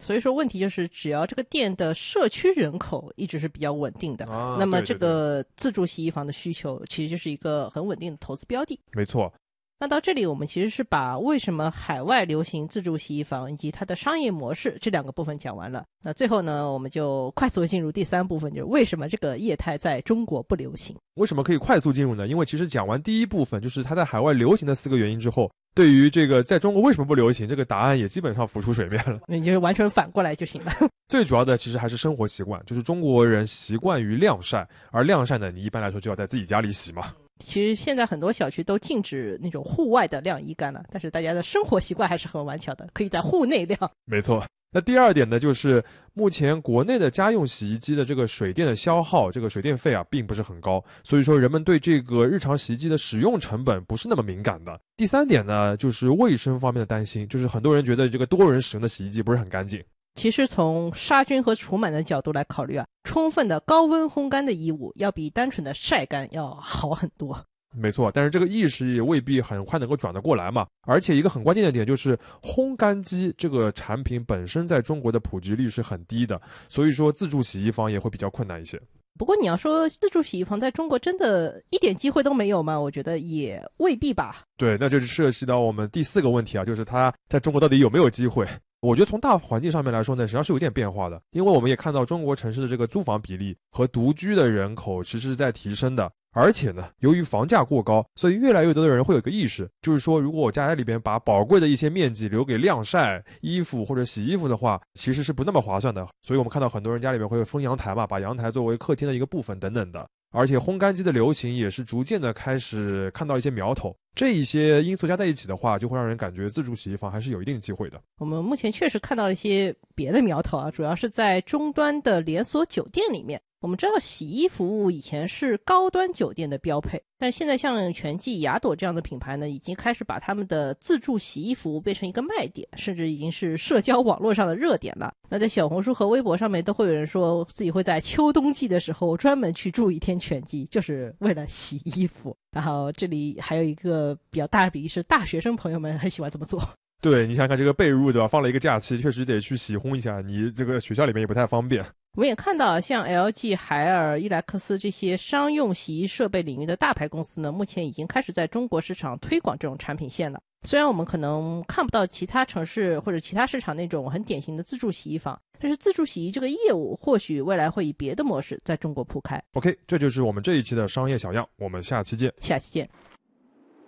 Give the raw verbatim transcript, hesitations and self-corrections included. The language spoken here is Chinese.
所以说问题就是只要这个店的社区人口一直是比较稳定的， 啊、 那么这对对对个自助洗衣房的需求其实就是一个很稳定的投资标的。 没错。 那到这里我们其实是把为什么海外流行自助洗衣房以及它的商业模式这两个部分讲完了。那最后呢，我们就快速进入第三部分，就是为什么这个业态在中国不流行。 为什么可以快速进入呢？因为其实讲完第一部分，就是它在海外流行的四个原因之后，对于这个在中国为什么不流行，这个答案也基本上浮出水面了。 你就完全反过来就行了。 最主要的其实还是生活习惯，就是中国人习惯于晾晒，而晾晒呢，你一般来说就要在自己家里洗嘛。 其实现在很多小区都禁止那种户外的晾衣杆了，但是大家的生活习惯还是很顽强的，可以在户内晾。 没错。那第二点呢，就是目前国内的家用洗衣机的这个水电的消耗，这个水电费啊，并不是很高，所以说人们对这个日常洗衣机的使用成本不是那么敏感的。第三点呢，就是卫生方面的担心，就是很多人觉得这个多人使用的洗衣机不是很干净。 其实从杀菌和除螨的角度来考虑啊，充分的高温烘干的衣物要比单纯的晒干要好很多。 没错，但是这个意识也未必很快能够转得过来嘛。而且一个很关键的点就是烘干机这个产品本身在中国的普及率是很低的，所以说自助洗衣房也会比较困难一些。 不过你要说自助洗衣房在中国真的一点机会都没有吗？我觉得也未必吧。 对，那就是涉及到我们第四个问题啊，就是它在中国到底有没有机会。我觉得从大环境上面来说呢，实际上是有点变化的，因为我们也看到中国城市的这个租房比例和独居的人口其实是在提升的。而且呢，由于房价过高，所以越来越多的人会有一个意识，就是说如果我家里边把宝贵的一些面积留给晾晒衣服或者洗衣服的话，其实是不那么划算的。所以我们看到很多人家里边会封阳台嘛，把阳台作为客厅的一个部分等等的。而且烘干机的流行也是逐渐的开始看到一些苗头，这一些因素加在一起的话，就会让人感觉自助洗衣房还是有一定机会的。 我们目前确实看到了一些别的苗头啊，主要是在终端的连锁酒店里面。我们知道洗衣服务以前是高端酒店的标配，但是现在像全季、雅朵这样的品牌呢，已经开始把他们的自助洗衣服务变成一个卖点，甚至已经是社交网络上的热点了。那在小红书和微博上面都会有人说自己会在秋冬季的时候专门去住一天全季，就是为了洗衣服。然后这里还有一个比较大的比例是大学生朋友们很喜欢这么做。 对，你想想看这个被褥对吧，放了一个假期确实得去洗烘一下，你这个学校里面也不太方便。 我们也看到像 L G、海尔、伊莱克斯这些商用洗衣设备领域的大牌公司呢，目前已经开始在中国市场推广这种产品线了。虽然我们可能看不到其他城市或者其他市场那种很典型的自助洗衣房，但是自助洗衣这个业务或许未来会以别的模式在中国铺开。 OK， 这就是我们这一期的商业小样，我们下期见。 下期见。